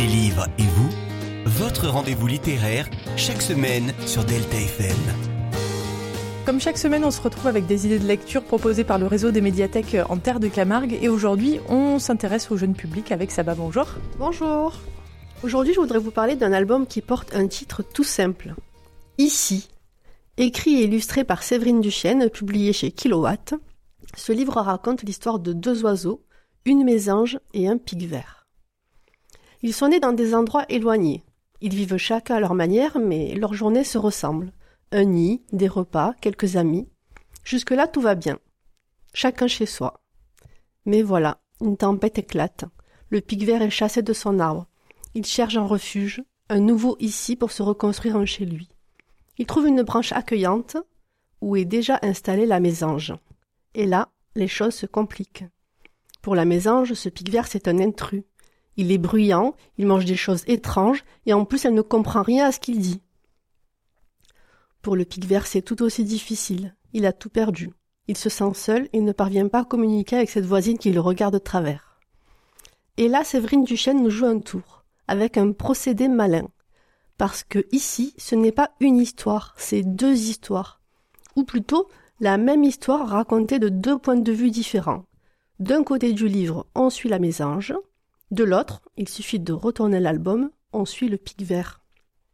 Des livres et vous, votre rendez-vous littéraire chaque semaine sur Delta FM. Comme chaque semaine, on se retrouve avec des idées de lecture proposées par le réseau des médiathèques en Terre de Camargue. Et aujourd'hui, on s'intéresse au jeune public avec Saba. Bonjour. Bonjour. Aujourd'hui, je voudrais vous parler d'un album qui porte un titre tout simple. Ici. Écrit et illustré par Séverine Duchesne, publié chez Kilowatt, ce livre raconte l'histoire de deux oiseaux, une mésange et un pic-vert. Ils sont nés dans des endroits éloignés. Ils vivent chacun à leur manière, mais leurs journées se ressemblent. Un nid, des repas, quelques amis. Jusque-là, tout va bien. Chacun chez soi. Mais voilà, une tempête éclate. Le pic-vert est chassé de son arbre. Il cherche un refuge, un nouveau ici pour se reconstruire un chez lui. Il trouve une branche accueillante où est déjà installée la mésange. Et là, les choses se compliquent. Pour la mésange, ce pic-vert, c'est un intrus. Il est bruyant, il mange des choses étranges et en plus, elle ne comprend rien à ce qu'il dit. Pour le pic-vert, c'est tout aussi difficile. Il a tout perdu. Il se sent seul et ne parvient pas à communiquer avec cette voisine qui le regarde de travers. Et là, Séverine Duchesne nous joue un tour, avec un procédé malin. Parce que ici, ce n'est pas une histoire, c'est deux histoires. Ou plutôt, la même histoire racontée de deux points de vue différents. D'un côté du livre, on suit la mésange. De l'autre, il suffit de retourner l'album, on suit le pic-vert.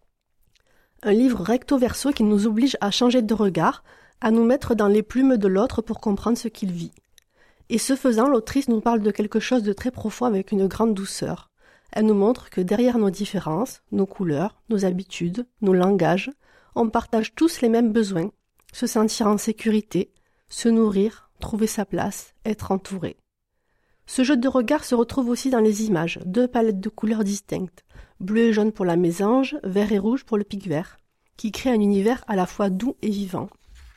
Un livre recto-verso qui nous oblige à changer de regard, à nous mettre dans les plumes de l'autre pour comprendre ce qu'il vit. Et ce faisant, l'autrice nous parle de quelque chose de très profond avec une grande douceur. Elle nous montre que derrière nos différences, nos couleurs, nos habitudes, nos langages, on partage tous les mêmes besoins. Se sentir en sécurité, se nourrir, trouver sa place, être entouré. Ce jeu de regard se retrouve aussi dans les images, deux palettes de couleurs distinctes, bleu et jaune pour la mésange, vert et rouge pour le pic-vert, qui crée un univers à la fois doux et vivant.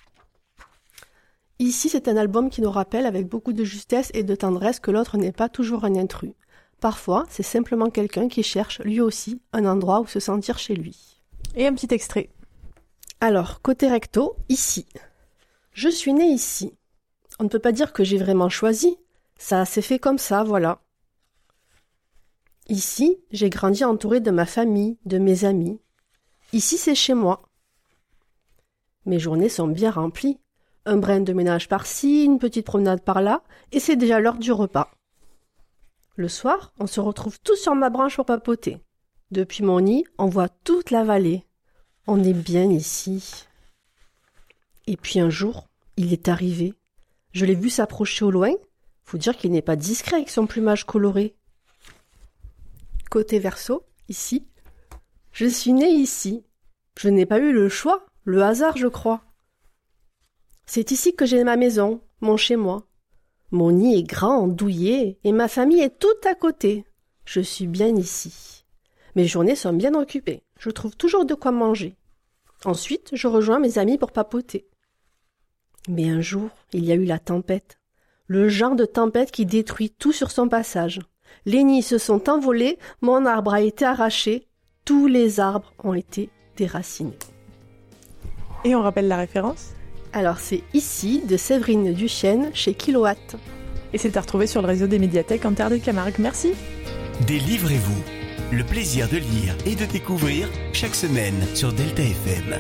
Ici, c'est un album qui nous rappelle avec beaucoup de justesse et de tendresse que l'autre n'est pas toujours un intrus. Parfois, c'est simplement quelqu'un qui cherche, lui aussi, un endroit où se sentir chez lui. Et un petit extrait. Alors, côté recto, ici. Je suis née ici. On ne peut pas dire que j'ai vraiment choisi. Ça s'est fait comme ça, voilà. Ici, j'ai grandi entourée de ma famille, de mes amis. Ici, c'est chez moi. Mes journées sont bien remplies. Un brin de ménage par-ci, une petite promenade par-là, et c'est déjà l'heure du repas. Le soir, on se retrouve tous sur ma branche pour papoter. Depuis mon nid, on voit toute la vallée. On est bien ici. Et puis un jour, il est arrivé. Je l'ai vu s'approcher au loin. Faut dire qu'il n'est pas discret avec son plumage coloré. Côté verso, ici. Je suis née ici. Je n'ai pas eu le choix, le hasard, je crois. C'est ici que j'ai ma maison, mon chez-moi. Mon nid est grand, douillet, et ma famille est tout à côté. Je suis bien ici. Mes journées sont bien occupées. Je trouve toujours de quoi manger. Ensuite, je rejoins mes amis pour papoter. Mais un jour, il y a eu la tempête. Le genre de tempête qui détruit tout sur son passage. Les nids se sont envolés, mon arbre a été arraché, tous les arbres ont été déracinés. Et on rappelle la référence ? Alors c'est ici, de Séverine Duchesne, chez Kilowatt. Et c'est à retrouver sur le réseau des médiathèques en Terre de Camargue. Merci. Délivrez-vous. Le plaisir de lire et de découvrir chaque semaine sur Delta FM.